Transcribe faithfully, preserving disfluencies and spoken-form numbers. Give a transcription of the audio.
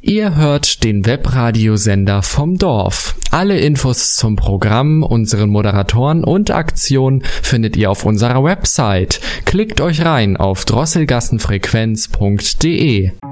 Ihr hört den Webradiosender vom Dorf. Alle Infos zum Programm, unseren Moderatoren und Aktionen findet ihr auf unserer Website. Klickt euch rein auf drosselgassenfrequenz punkt de.